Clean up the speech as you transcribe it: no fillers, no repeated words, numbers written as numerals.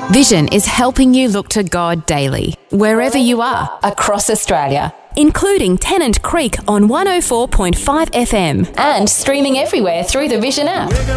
Vision is helping you look to God daily, wherever you are, across Australia, including Tennant Creek on 104.5 FM and streaming everywhere through the Vision app.